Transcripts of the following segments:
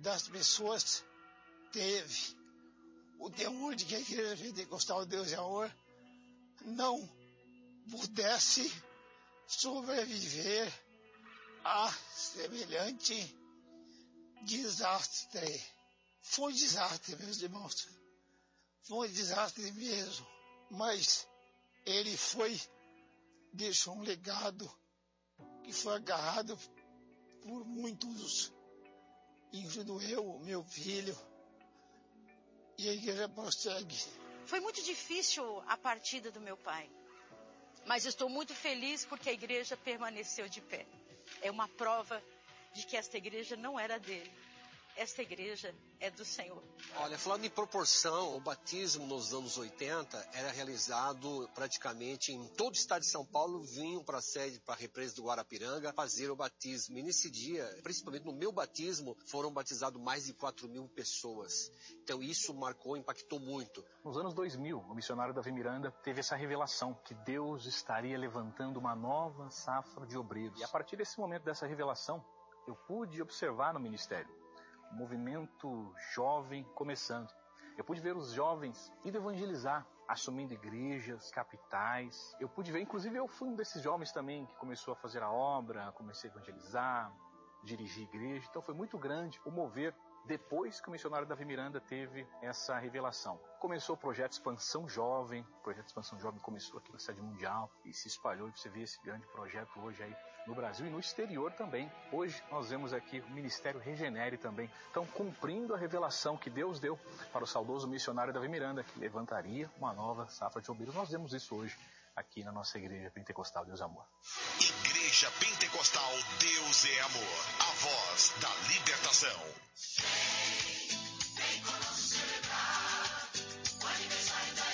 das pessoas teve o temor de que a Igreja Pentecostal Deus e Amor não pudesse sobreviver a semelhante desastre. Foi um desastre, meus irmãos. Foi um desastre mesmo. Mas ele deixou um legado que foi agarrado por muitos, incluindo eu, meu filho, e a igreja prossegue. Foi muito difícil a partida do meu pai, mas eu estou muito feliz porque a igreja permaneceu de pé. É uma prova de que esta igreja não era dele. Esta igreja é do Senhor. Olha, falando em proporção, o batismo nos anos 80 era realizado praticamente em todo o estado de São Paulo, vinham para a sede, para a represa do Guarapiranga, fazer o batismo. E nesse dia, principalmente no meu batismo, foram batizados mais de 4.000 pessoas. Então isso marcou, impactou muito. Nos anos 2000, o missionário Davi Miranda teve essa revelação que Deus estaria levantando uma nova safra de obreiros. E a partir desse momento, dessa revelação, eu pude observar no ministério um movimento jovem começando. Eu pude ver os jovens indo evangelizar, assumindo igrejas, capitais. Eu pude ver, inclusive eu fui um desses jovens também que começou a fazer a obra, comecei a evangelizar, dirigir igreja. Então foi muito grande o mover depois que o missionário Davi Miranda teve essa revelação. Começou o projeto Expansão Jovem. O projeto Expansão Jovem começou aqui na sede mundial e se espalhou. E você vê esse grande projeto hoje aí no Brasil e no exterior também. Hoje nós vemos aqui o Ministério Regenere também. Então, cumprindo a revelação que Deus deu para o saudoso missionário Davi Miranda, que levantaria uma nova safra de obreiros. Nós vemos isso hoje aqui na nossa Igreja Pentecostal Deus é Amor. Igreja Pentecostal Deus é Amor, a voz da libertação. Vem conosco celebrar o aniversário da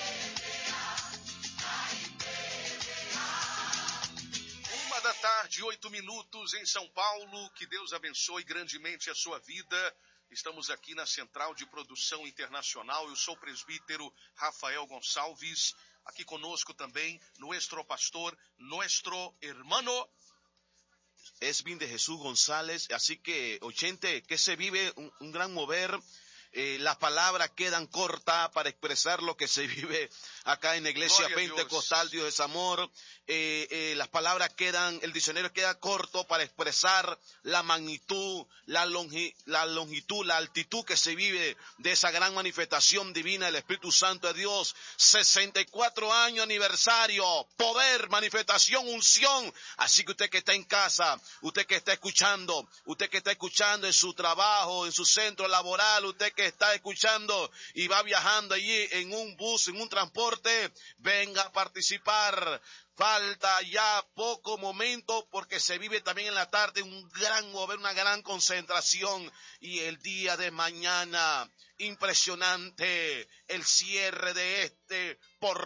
IPVA. 1h, 8 em São Paulo. Que Deus abençoe grandemente a sua vida. Estamos aqui na Central de Produção Internacional. Eu sou o presbítero Rafael Gonçalves. Aqui conosco também, nuestro pastor, nuestro hermano Esvin de Jesús González. Así que, oyente, que se vive un gran mover. Las palabras quedan cortas para expresar lo que se vive acá en la Iglesia Pentecostal Dios es Amor. Las palabras quedan, el diccionario queda corto para expresar la magnitud, la longitud, la altitud que se vive de esa gran manifestación divina del Espíritu Santo de Dios. 64 años aniversario, poder, manifestación, unción. Así que usted que está en casa, usted que está escuchando en su trabajo, en su centro laboral, usted que está escuchando y va viajando allí en un bus, en un transporte, venga a participar. Falta ya poco momento porque se vive también en la tarde un gran mover, una gran concentración. Y el día de mañana, impresionante, el cierre de este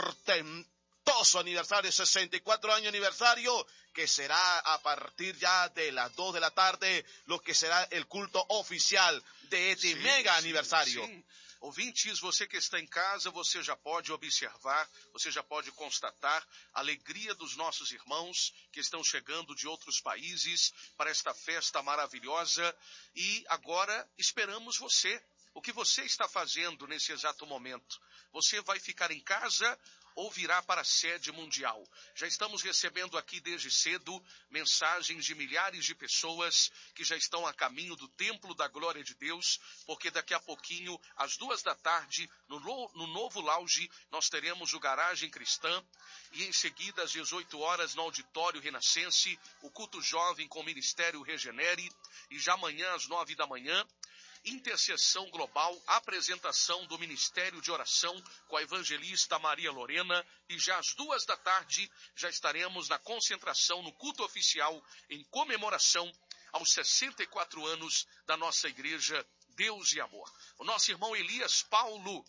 portentoso aniversario, 64 años aniversario, que será a partir ya de las 2 de la tarde, lo que será el culto oficial de este mega aniversario. Sim. Ouvintes, você que está em casa, você já pode observar, você já pode constatar a alegria dos nossos irmãos que estão chegando de outros países para esta festa maravilhosa. E agora esperamos você. O que você está fazendo nesse exato momento? Você vai ficar em casa ou virá para a sede mundial? Já estamos recebendo aqui desde cedo mensagens de milhares de pessoas que já estão a caminho do Templo da Glória de Deus, porque daqui a pouquinho, às 2 da tarde, no novo lounge, nós teremos o Garagem Cristã, e em seguida, às 18 horas, no Auditório Renascense, o culto jovem com o Ministério Regenere, e já amanhã, às 9 da manhã, intercessão global, apresentação do Ministério de Oração com a evangelista Maria Lorena, e já às 2 da tarde já estaremos na concentração no culto oficial em comemoração aos 64 anos da nossa igreja Deus e Amor. O nosso irmão Elias Paulo,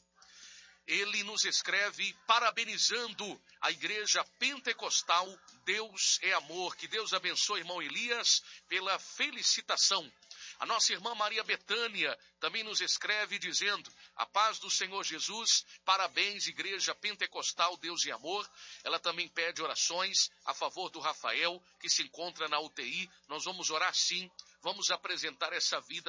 ele nos escreve parabenizando a igreja pentecostal Deus é Amor. Que Deus abençoe, irmão Elias, pela felicitação. A nossa irmã Maria Betânia também nos escreve dizendo: a paz do Senhor Jesus, parabéns, Igreja Pentecostal Deus e Amor. Ela também pede orações a favor do Rafael, que se encontra na UTI. Nós vamos orar sim, vamos apresentar essa vida